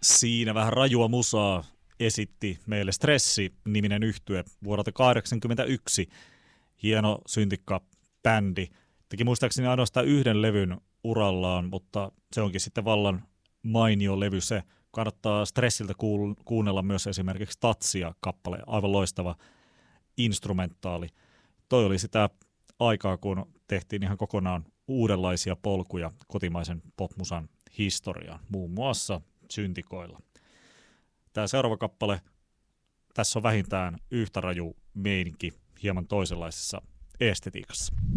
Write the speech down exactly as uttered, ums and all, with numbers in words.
Siinä vähän rajua musaa esitti meille Stressi-niminen yhtye vuodelta kahdeksankymmentäyksi. Hieno syntikka bändi. Teki muistaakseni ainoastaan yhden levyn urallaan, mutta se onkin sitten vallan mainio levy se. Kannattaa Stressiltä kuunnella myös esimerkiksi Tatsia-kappale, aivan loistava instrumentaali. Toi oli sitä aikaa, kun tehtiin ihan kokonaan uudenlaisia polkuja kotimaisen popmusan historiaan, muun muassa syntikoilla. Tämä seuraava kappale, tässä on vähintään yhtä raju meininki hieman toisenlaisessa estetiikassa.